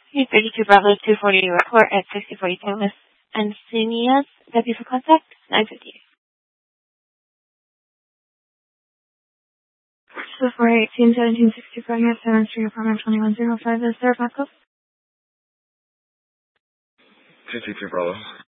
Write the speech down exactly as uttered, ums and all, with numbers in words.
Hey, thirty-two Bravo two forty report at sixty forty-two Miss Encinias. Deputy for contact, nine fifty. So for eighteen seventeen sixty-four North seventh Street, apartment twenty-one oh five, is there a backup? two two two Bravo.